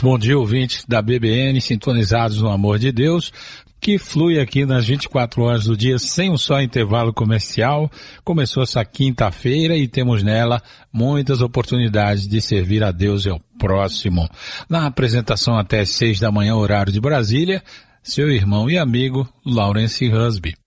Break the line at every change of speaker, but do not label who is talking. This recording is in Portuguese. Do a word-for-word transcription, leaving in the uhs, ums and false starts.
Bom dia, ouvintes da B B N, sintonizados no amor de Deus, que flui aqui nas vinte e quatro horas do dia sem um só intervalo comercial. Começou essa quinta-feira e temos nela muitas oportunidades de servir a Deus e ao próximo. Na apresentação até seis da manhã, horário de Brasília, seu irmão e amigo, Lawrence Husby.